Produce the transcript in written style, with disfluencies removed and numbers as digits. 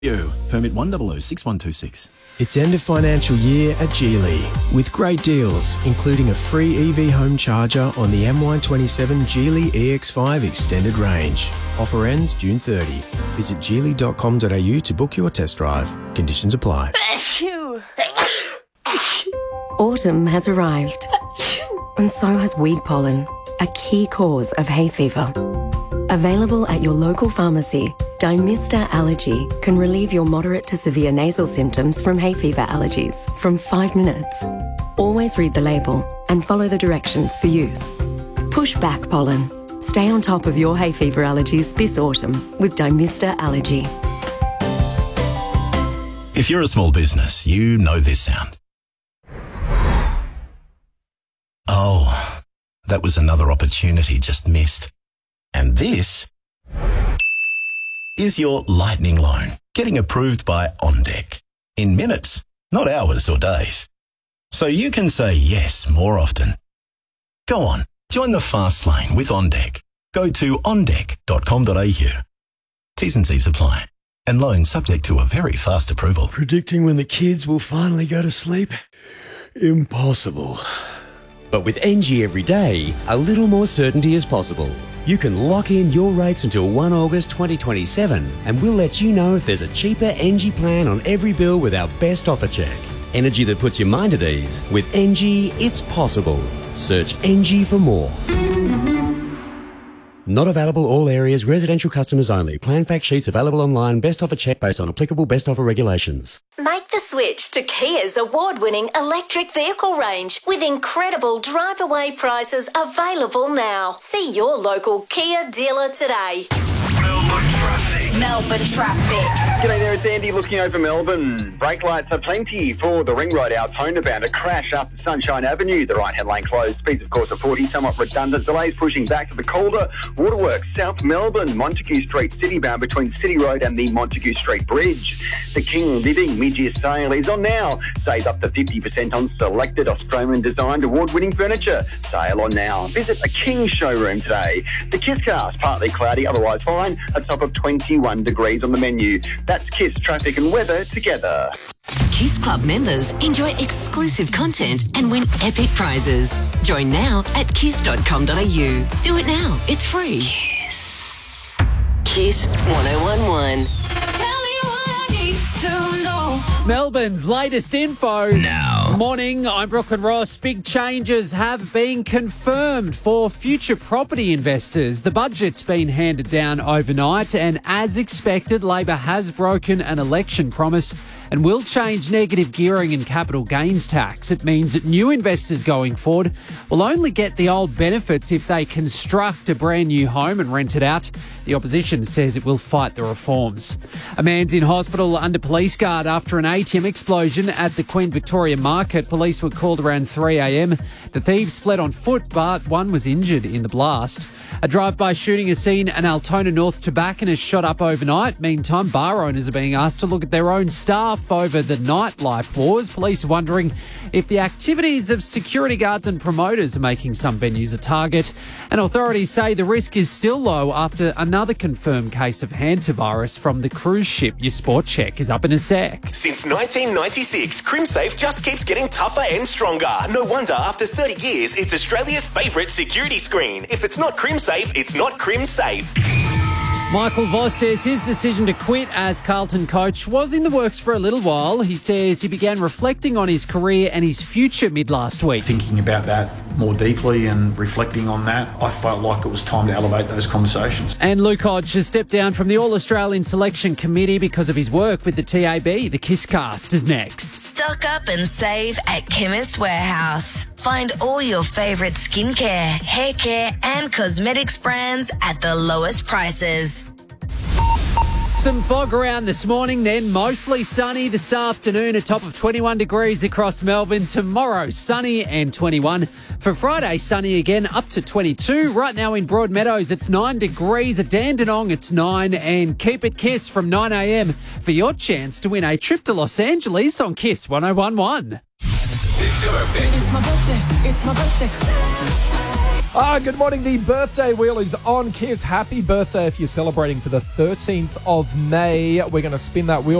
Permit 1006126. It's end of financial year at Geely with great deals, including a free EV home charger on the MY27 Geely EX5 extended range. Offer ends June 30. Visit geely.com.au to book your test drive. Conditions apply. Autumn has arrived, and so has weed pollen, a key cause of hay fever. Available at your local pharmacy, Dymista Allergy can relieve your moderate to severe nasal symptoms from hay fever allergies from 5 minutes. Always read the label and follow the directions for use. Push back pollen. Stay on top of your hay fever allergies this autumn with Dymista Allergy. If you're a small business, you know this sound. Oh, that was another opportunity just missed. And this is your lightning loan getting approved by OnDeck in minutes, not hours or days. So you can say yes more often. Go on, join the fast lane with OnDeck. Go to ondeck.com.au. T's and C's apply. And loan subject to a very fast approval. Predicting when the kids will finally go to sleep? Impossible. But with NG every day, a little more certainty is possible. You can lock in your rates until 1 August 2027 and we'll let you know if there's a cheaper NG plan on every bill with our best offer check. Energy that puts your mind at ease. With NG, it's possible. Search NG for more. Not available all areas, residential customers only. Plan fact sheets available online. Best offer check based on applicable best offer regulations. Make the switch to Kia's award-winning electric vehicle range with incredible drive-away prices available now. See your local Kia dealer today. Melbourne traffic. G'day there, it's Andy looking over Melbourne. Brake lights are plenty for the Ring Road Altona bound. A crash up Sunshine Avenue. The right-hand lane closed. Speeds, of course, are 40. Somewhat redundant. Delays pushing back to the Calder Waterworks. South Melbourne, Montague Street City bound between City Road and the Montague Street Bridge. The King Living mid-year sale is on now. Save up to 50% on selected Australian-designed award-winning furniture. Sale on now. Visit a King showroom today. The Kisscast, partly cloudy, otherwise fine. A top of 21 degrees on the menu. That's Kiss traffic and weather together. Kiss Club members enjoy exclusive content and win epic prizes. Join now at kiss.com.au. Do it now. It's free. Kiss. Kiss 1011. Melbourne's latest info now. Morning, I'm Brooklyn Ross. Big changes have been confirmed for future property investors. The budget's been handed down overnight and as expected, Labor has broken an election promise and will change negative gearing and capital gains tax. It means that new investors going forward will only get the old benefits if they construct a brand new home and rent it out. The opposition says it will fight the reforms. A man's in hospital under police guard after an ATM explosion at the Queen Victoria Market. Police were called around 3 a.m. The thieves fled on foot, but one was injured in the blast. A drive-by shooting has seen an Altona North tobacconist shot up overnight. Meantime, bar owners are being asked to look at their own staff over the nightlife wars. Police are wondering if the activities of security guards and promoters are making some venues a target. And authorities say the risk is still low after another confirmed case of hantavirus from the cruise ship. Your sport check is up in a sec. Since 1996, CrimSafe just keeps getting tougher and stronger. No wonder after 30 years, it's Australia's favourite security screen. If it's not CrimSafe, it's not CrimSafe. Michael Voss says his decision to quit as Carlton coach was in the works for a little while. He says he began reflecting on his career and his future mid-last week. Thinking about that more deeply and reflecting on that, I felt like it was time to elevate those conversations. And Luke Hodge has stepped down from the All-Australian Selection Committee because of his work with the TAB. The Kisscast is next. Stock up and save at Chemist Warehouse. Find all your favourite skincare, hair care and cosmetics brands at the lowest prices. Some fog around this morning, then mostly sunny this afternoon, a top of 21 degrees across Melbourne. Tomorrow, sunny and 21. For Friday, sunny again, up to 22. Right now in Broadmeadows, it's 9 degrees. At Dandenong, it's 9. And keep it Kiss from 9 a.m. for your chance to win a trip to Los Angeles on Kiss 1011. It's your birthday. It's my birthday. It's my birthday. Good morning. The birthday wheel is on Kiss. Happy birthday if you're celebrating for the 13th of May. We're going to spin that wheel